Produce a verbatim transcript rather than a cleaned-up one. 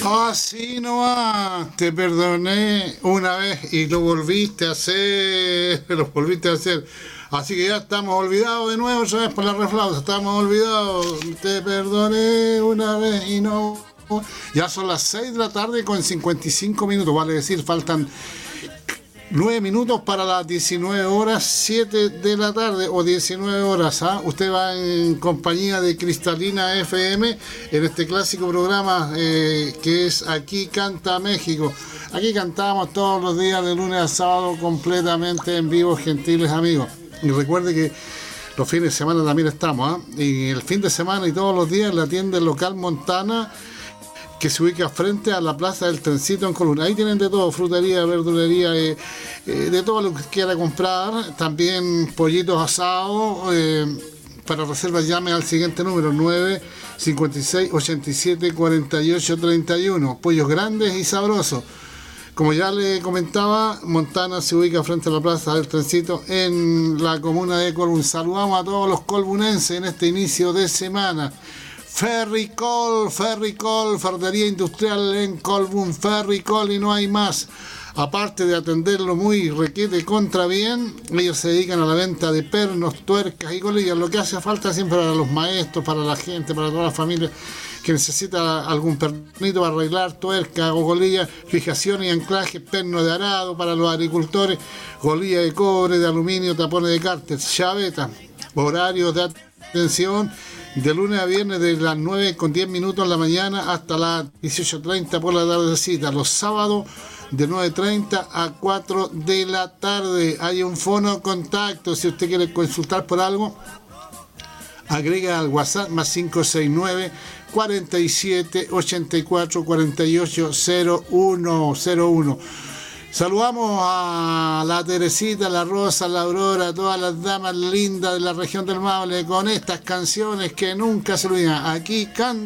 Así nomás, te perdoné una vez y lo volviste a hacer, lo volviste a hacer. Así que ya estamos olvidados de nuevo, otra vez por la reflauta, estamos olvidados. Te perdoné una vez y no. Ya son las seis de la tarde con cincuenta y cinco minutos, vale decir, faltan nueve minutos para las diecinueve horas, siete de la tarde o diecinueve horas. ¿ah? Usted va en compañía de Cristalina F M en este clásico programa eh, que es Aquí Canta México. Aquí cantamos todos los días de lunes a sábado completamente en vivo, gentiles amigos. Y recuerde que los fines de semana también estamos. ¿ah? Y el fin de semana y todos los días en la tienda local Montana, que se ubica frente a la Plaza del Trencito en Coluna. Ahí tienen de todo, frutería, verdulería, eh, eh, de todo lo que quiera comprar. También pollitos asados. Eh, para reservas llame al siguiente número, nueve cincuenta y seis, ochenta y siete, cuarenta y ocho, treinta y uno. Pollos grandes y sabrosos. Como ya le comentaba, Montana se ubica frente a la Plaza del Trencito en la comuna de Colbún. Saludamos a todos los colbunenses en este inicio de semana. Ferricol, Ferricol, Ferretería Industrial en Colbún, Ferricol y no hay más. Aparte de atenderlo muy requete contra bien, ellos se dedican a la venta de pernos, tuercas y colillas, lo que hace falta siempre para los maestros, para la gente, para toda la familia que necesita algún pernito para arreglar tuerca o colilla, fijación y anclaje, perno de arado para los agricultores, colilla de cobre, de aluminio, tapones de cárter, chaveta, horarios de atención de lunes a viernes de las nueve con diez minutos en la mañana hasta las dieciocho treinta por la tardecita. Los sábados de nueve treinta a cuatro de la tarde. Hay un fono contacto. Si usted quiere consultar por algo, agrega al WhatsApp más cinco seis nueve, cuarenta y siete, ochenta y cuatro, cuarenta y ocho, cero uno cero uno. Saludamos a la Teresita, la Rosa, la Aurora, a todas las damas lindas de la región del Maule con estas canciones que nunca se olvidan. Aquí canta